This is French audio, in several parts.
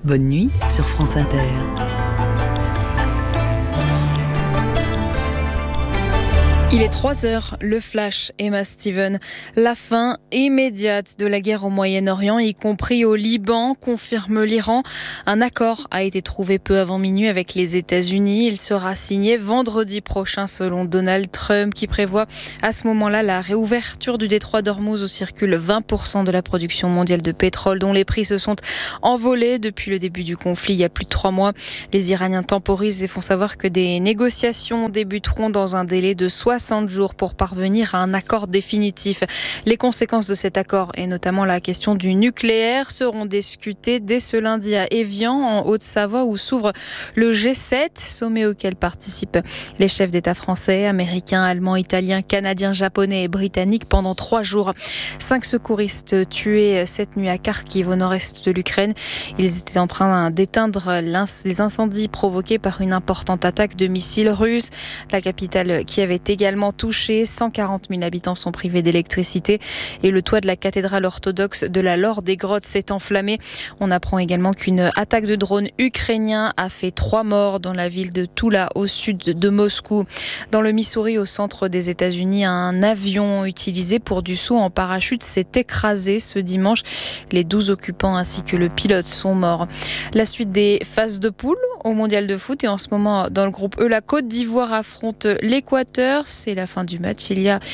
Bonne nuit sur France Inter. Il est 3h, le flash, Emma Steven. La fin immédiate de la guerre au Moyen-Orient, y compris au Liban, confirme l'Iran. Un accord a été trouvé peu avant minuit avec les États-Unis. Il sera signé vendredi prochain selon Donald Trump, qui prévoit à ce moment-là la réouverture du détroit d'Ormuz où circule 20% de la production mondiale de pétrole, dont les prix se sont envolés depuis le début du conflit il y a plus de 3 mois. Les Iraniens temporisent et font savoir que des négociations débuteront dans un délai de 60 jours pour parvenir à un accord définitif. Les conséquences de cet accord, et notamment la question du nucléaire, seront discutées dès ce lundi à Évian, en Haute-Savoie, où s'ouvre le G7, sommet auquel participent les chefs d'État français, américains, allemands, italiens, canadiens, japonais et britanniques pendant 3 jours. 5 secouristes tués cette nuit à Kharkiv, au nord-est de l'Ukraine. Ils étaient en train d'éteindre les incendies provoqués par une importante attaque de missiles russes. La capitale Kiev est également touchée. 140 000 habitants sont privés d'électricité et le toit de la cathédrale orthodoxe de la Laure des Grottes s'est enflammé. On apprend également qu'une attaque de drone ukrainien a fait 3 morts dans la ville de Toula, au sud de Moscou. Dans le Missouri, au centre des États-Unis, un avion utilisé pour du saut en parachute s'est écrasé ce dimanche. Les 12 occupants ainsi que le pilote sont morts. La suite des phases de poule au mondial de foot, et en ce moment dans le groupe E, la Côte d'Ivoire affronte l'Équateur. C'est la fin du match. Il y a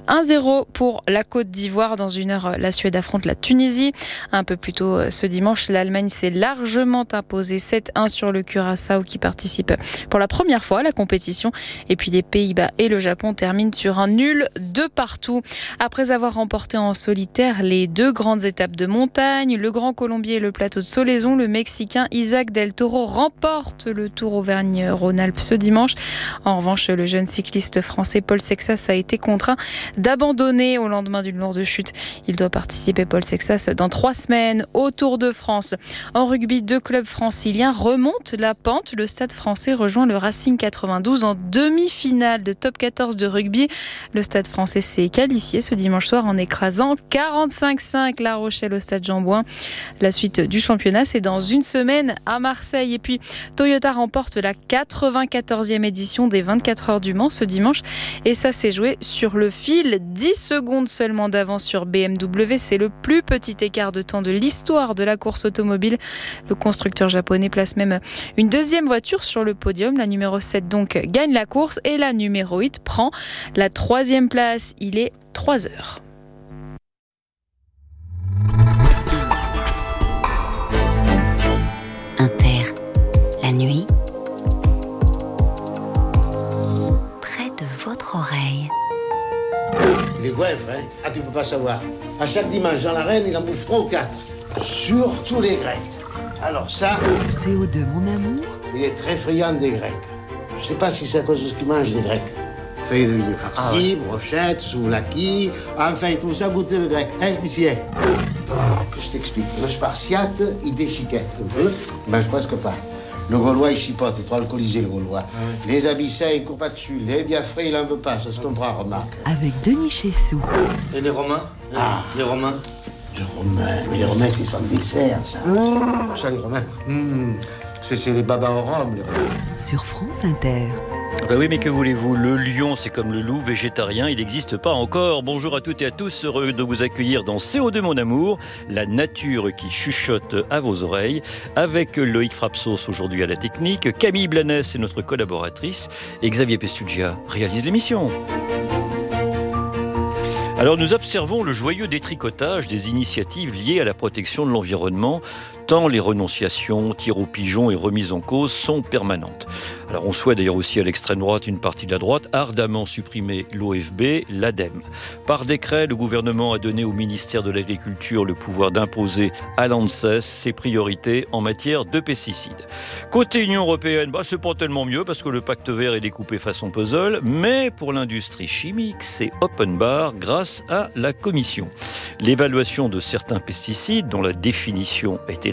1-0 pour la Côte d'Ivoire. Dans 1 heure, la Suède affronte la Tunisie. Un peu plus tôt ce dimanche, l'Allemagne s'est largement imposée 7-1 sur le Curaçao, qui participe pour la première fois à la compétition. Et puis les Pays-Bas et le Japon terminent sur un nul de partout. Après avoir remporté en solitaire les 2 grandes étapes de montagne, le Grand Colombier et le plateau de Solaison, le Mexicain Isaac Del Toro remporte le Tour Auvergne-Rhône-Alpes ce dimanche. En revanche, le jeune cycliste français Paul Sexas a été contraint d'abandonner au lendemain d'une lourde chute. Il doit participer, Paul Sexas, dans 3 semaines au Tour de France. En rugby, 2 clubs franciliens remontent la pente. Le Stade français rejoint le Racing 92 en demi-finale de top 14 de rugby. Le Stade français s'est qualifié ce dimanche soir en écrasant 45-5 La Rochelle au Stade Jean-Bouin. La suite du championnat, c'est dans 1 semaine à Marseille. Et puis, Toyota remporte la 94e édition des 24 heures du Mans ce dimanche. Et ça s'est joué sur le fil. 10 secondes seulement d'avance sur BMW. C'est le plus petit écart de temps de l'histoire de la course automobile. Le constructeur japonais place même une 2e voiture sur le podium. La numéro 7 donc gagne la course et la numéro 8 prend la 3e place. Il est 3 heures. Inter, la nuit, près de votre oreille. Les goinfres, hein? Ah, tu peux pas savoir. À chaque dimanche dans l'arène, il en bouffe 3 ou 4. Surtout les Grecs. Alors ça... CO2, mon amour. Il est très friand des Grecs. Je sais pas si c'est à cause de ce qu'il mange, les Grecs. Feuilles de vigne farcies, brochettes, souvlaki... Enfin, il trouve ça goûter le grec. Hein, huissier? Je t'explique. Le spartiate, il déchiquette un peu. Il mange presque pas. Le Gaulois, il chipote, il est trop alcoolisé, le Gaulois. Les Abyssins, ils courent pas dessus. Les Biafrais, il en veut pas, ça se comprend, remarque. Avec Denis Chessou. Et les Romains? Les Romains? Les Romains, mais les Romains, c'est son dessert, ça. Ça, les Romains, c'est les babas au rhum, les Romains. Sur France Inter. Ben oui, mais que voulez-vous? Le lion, c'est comme le loup, végétarien, il n'existe pas encore. Bonjour à toutes et à tous, heureux de vous accueillir dans CO2 mon amour, la nature qui chuchote à vos oreilles, avec Loïc Frapsos aujourd'hui à la technique, Camille Blanès est notre collaboratrice, et Xavier Pestugia réalise l'émission. Alors nous observons le joyeux détricotage des initiatives liées à la protection de l'environnement, tant les renonciations, tirs aux pigeons et remises en cause sont permanentes. Alors on souhaite d'ailleurs aussi à l'extrême droite, une partie de la droite, ardemment supprimer l'OFB, l'ADEME. Par décret, le gouvernement a donné au ministère de l'Agriculture le pouvoir d'imposer à l'ANSES ses priorités en matière de pesticides. Côté Union européenne, c'est pas tellement mieux parce que le pacte vert est découpé façon puzzle, mais pour l'industrie chimique, c'est open bar grâce à la Commission. L'évaluation de certains pesticides, dont la définition est élargie,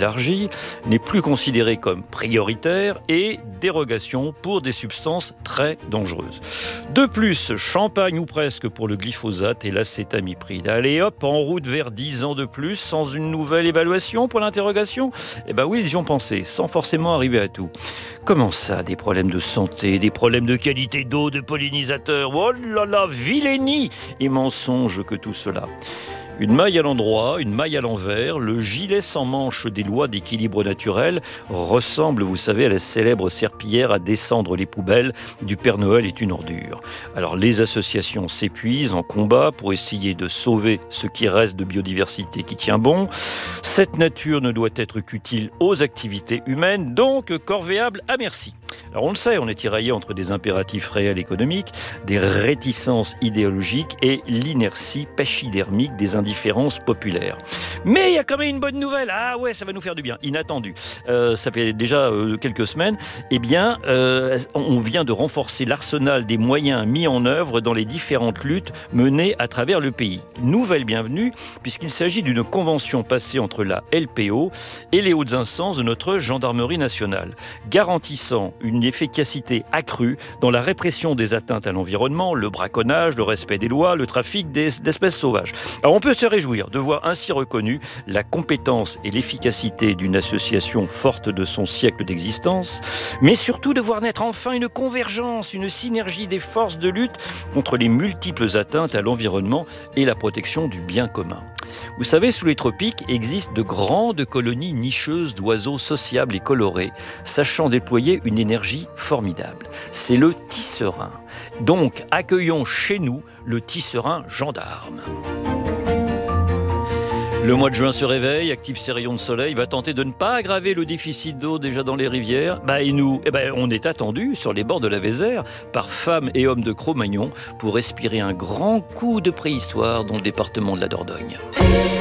élargie, n'est plus considérée comme prioritaire et dérogation pour des substances très dangereuses. De plus, champagne ou presque pour le glyphosate et l'acétamipride. Allez hop, en route vers 10 ans de plus, sans une nouvelle évaluation pour l'interrogation ? Eh bien oui, ils y ont pensé, sans forcément arriver à tout. Comment ça, des problèmes de santé, des problèmes de qualité d'eau, de pollinisateurs ? Oh là là, vilainie et mensonge que tout cela. Une maille à l'endroit, une maille à l'envers, le gilet sans manche des lois d'équilibre naturel ressemble, vous savez, à la célèbre serpillière à descendre les poubelles du Père Noël est une ordure. Alors les associations s'épuisent en combat pour essayer de sauver ce qui reste de biodiversité qui tient bon. Cette nature ne doit être qu'utile aux activités humaines, donc corvéable à merci. Alors on le sait, on est tiraillé entre des impératifs réels économiques, des réticences idéologiques et l'inertie pachydermique des indifférences populaires. Mais il y a quand même une bonne nouvelle. Ah ouais, ça va nous faire du bien. Inattendu. Ça fait déjà quelques semaines. Eh bien, on vient de renforcer l'arsenal des moyens mis en œuvre dans les différentes luttes menées à travers le pays. Nouvelle bienvenue, puisqu'il s'agit d'une convention passée entre la LPO et les hautes instances de notre gendarmerie nationale, garantissant une efficacité accrue dans la répression des atteintes à l'environnement, le braconnage, le respect des lois, le trafic d'espèces sauvages. Alors on peut se réjouir de voir ainsi reconnue la compétence et l'efficacité d'une association forte de son siècle d'existence, mais surtout de voir naître enfin une convergence, une synergie des forces de lutte contre les multiples atteintes à l'environnement et la protection du bien commun. Vous savez, sous les tropiques existent de grandes colonies nicheuses d'oiseaux sociables et colorés, sachant déployer une énergie formidable. C'est le tisserin. Donc, accueillons chez nous le tisserin gendarme. Le mois de juin se réveille, active ses rayons de soleil, va tenter de ne pas aggraver le déficit d'eau déjà dans les rivières. Et nous, on est attendus sur les bords de la Vézère par femmes et hommes de Cro-Magnon pour respirer un grand coup de préhistoire dans le département de la Dordogne.